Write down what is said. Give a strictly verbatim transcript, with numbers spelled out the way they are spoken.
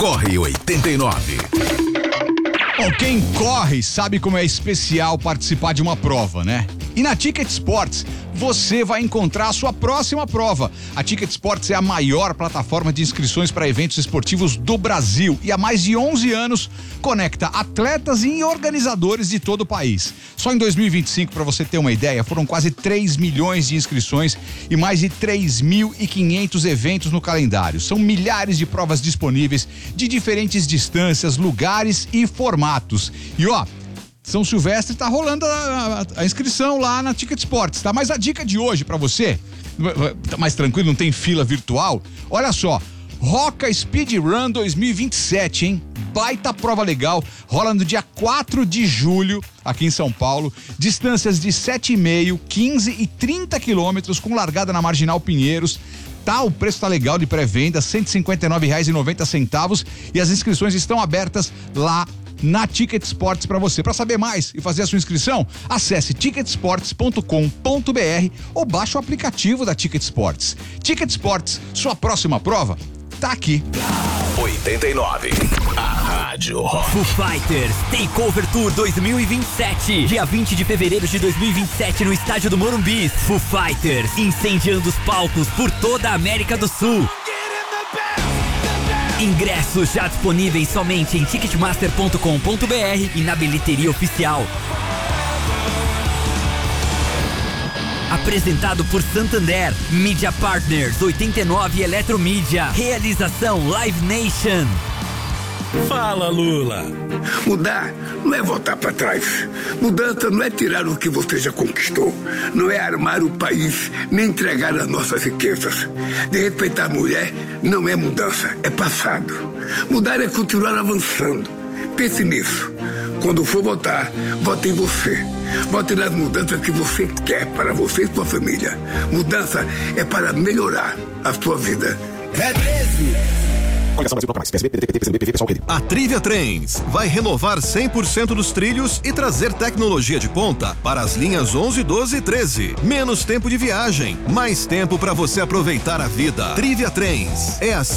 Corre oitenta e nove. Bom, quem corre sabe como é especial participar de uma prova, né? E na Ticket Sports você vai encontrar a sua próxima prova. A Ticket Sports é a maior plataforma de inscrições para eventos esportivos do Brasil e há mais de onze anos conecta atletas e organizadores de todo o país. Só em dois mil e vinte e cinco, para você ter uma ideia, foram quase três milhões de inscrições e mais de três mil e quinhentos eventos no calendário. São milhares de provas disponíveis de diferentes distâncias, lugares e formatos. E ó, São Silvestre tá rolando a, a, a inscrição lá na Ticket Sports, tá? Mas a dica de hoje pra você, tá mais tranquilo, não tem fila virtual? Olha só, Roca Speed Run dois mil e vinte e sete, hein? Baita prova legal, rola no dia quatro de julho, aqui em São Paulo, distâncias de sete e meio, quinze e trinta quilômetros, com largada na Marginal Pinheiros. Tá, o preço tá legal de pré-venda, cento e cinquenta e nove reais e noventa centavos, e as inscrições estão abertas lá na Ticket Sports para você. Para saber mais e fazer a sua inscrição, acesse ticket sports ponto com ponto b r ou baixe o aplicativo da Ticket Sports. Ticket Sports, sua próxima prova tá aqui. oitenta e nove. A Rádio Rock. Foo Fighters Takeover Tour dois mil e vinte e sete. Dia vinte de fevereiro de dois mil e vinte e sete no estádio do Morumbi. Foo Fighters incendiando os palcos por toda a América do Sul. Ingressos já disponíveis somente em ticketmaster ponto com ponto b r e na bilheteria oficial. Apresentado por Santander, Media Partners, oitenta e nove Eletromídia, realização Live Nation. Fala, Lula. Mudar não é voltar para trás. Mudança não é tirar o que você já conquistou. Não é armar o país, nem entregar as nossas riquezas. De respeitar a mulher não é mudança, é passado. Mudar é continuar avançando. Pense nisso. Quando for votar, vote em você. Vote nas mudanças que você quer para você e sua família. Mudança é para melhorar a sua vida. É treze. A Trivia Trens vai renovar cem por cento dos trilhos e trazer tecnologia de ponta para as linhas onze, doze e treze. Menos tempo de viagem, mais tempo para você aproveitar a vida. Trivia Trens é a